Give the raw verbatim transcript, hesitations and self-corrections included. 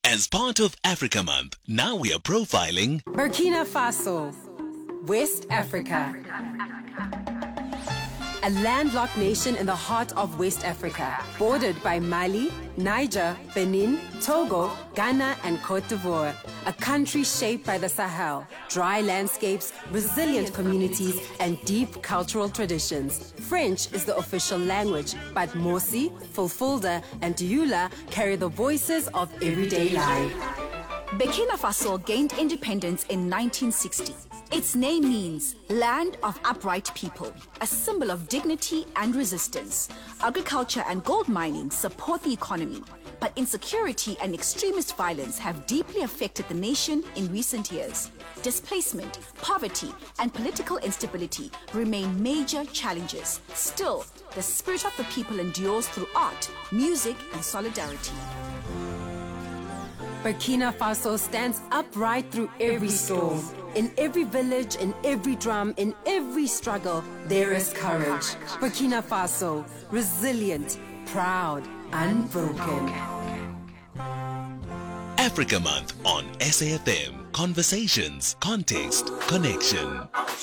As part of Africa Month, now we are profiling Burkina Faso, West Africa. A landlocked nation in the heart of West Africa, bordered by Mali, Niger, Benin, Togo, Ghana, and Cote d'Ivoire. A country shaped by the Sahel, dry landscapes, resilient communities, and deep cultural traditions. French is the official language, but Mosi, Fulfulde, and Dioula carry the voices of everyday life. Burkina Faso gained independence in nineteen sixty. Its name means Land of Upright People, a symbol of dignity and resistance. Agriculture and gold mining support the economy, but insecurity and extremist violence have deeply affected the nation in recent years. Displacement, poverty, and political instability remain major challenges. Still, the spirit of the people endures through art, music, and solidarity. Burkina Faso stands upright through every storm. In every village, in every drum, in every struggle, there is courage. Burkina Faso, resilient, proud, unbroken. Africa Month on S A F M. Conversations, context, connection.